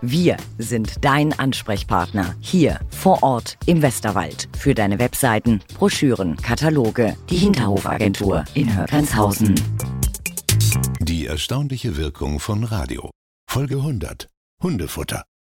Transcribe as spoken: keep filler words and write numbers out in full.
Wir sind dein Ansprechpartner hier vor Ort im Westerwald für deine Webseiten, Broschüren, Kataloge. Die Hinterhofagentur in Hörgrenzhausen. Die erstaunliche Wirkung von Radio. Folge hundert. Hundefutter.